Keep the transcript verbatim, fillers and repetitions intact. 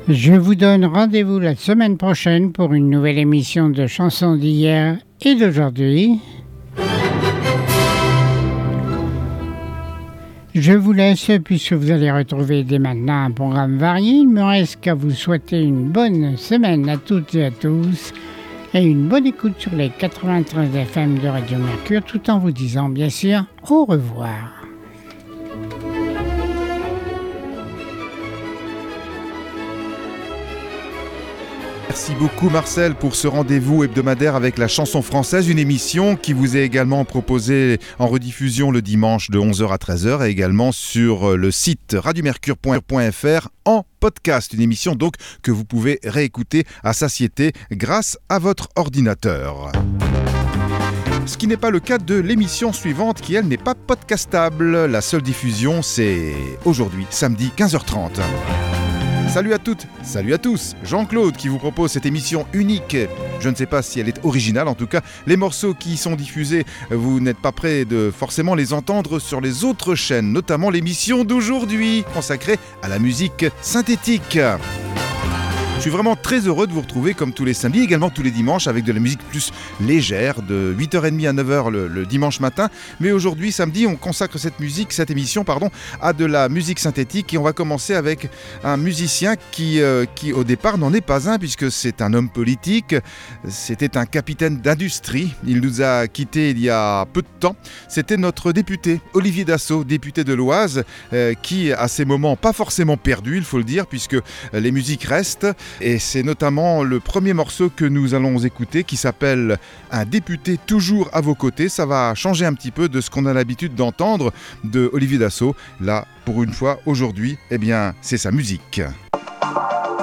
Je vous donne rendez-vous la semaine prochaine pour une nouvelle émission de chansons d'hier et d'aujourd'hui. Je vous laisse puisque vous allez retrouver dès maintenant un programme varié. Il me reste qu'à vous souhaiter une bonne semaine à toutes et à tous et une bonne écoute sur les quatre-vingt-treize F M de Radio Mercure, tout en vous disant bien sûr au revoir. Merci beaucoup Marcel pour ce rendez-vous hebdomadaire avec la chanson française, une émission qui vous est également proposée en rediffusion le dimanche de onze heures à treize heures et également sur le site radio mercure point f r en podcast, une émission donc que vous pouvez réécouter à satiété grâce à votre ordinateur. Ce qui n'est pas le cas de l'émission suivante qui elle n'est pas podcastable. La seule diffusion c'est aujourd'hui, samedi quinze heures trente. Salut à toutes, salut à tous, Jean-Claude qui vous propose cette émission unique. Je ne sais pas si elle est originale, en tout cas, les morceaux qui y sont diffusés, vous n'êtes pas prêts de forcément les entendre sur les autres chaînes, notamment l'émission d'aujourd'hui, consacrée à la musique synthétique. Je suis vraiment très heureux de vous retrouver comme tous les samedis, également tous les dimanches avec de la musique plus légère, de huit heures trente à neuf heures le, le dimanche matin. Mais aujourd'hui, samedi, on consacre cette musique, cette émission, pardon, à de la musique synthétique. Et on va commencer avec un musicien qui, euh, qui au départ, n'en est pas un, puisque c'est un homme politique. C'était un capitaine d'industrie. Il nous a quittés il y a peu de temps. C'était notre député, Olivier Dassault, député de l'Oise, euh, qui, à ces moments, pas forcément perdu, il faut le dire, puisque les musiques restent. Et c'est notamment le premier morceau que nous allons écouter qui s'appelle « Un député toujours à vos côtés ». Ça va changer un petit peu de ce qu'on a l'habitude d'entendre de Olivier Dassault. Là, pour une fois, aujourd'hui, eh bien, c'est sa musique.